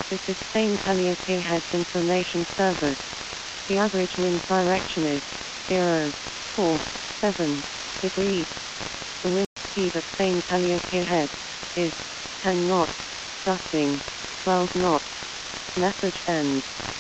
This is Spain Calliope Heads Information Service. The average wind direction is 047 degrees. The wind speed at Spain Calliope Head is 10 knots, gusting 12 knots. Message ends.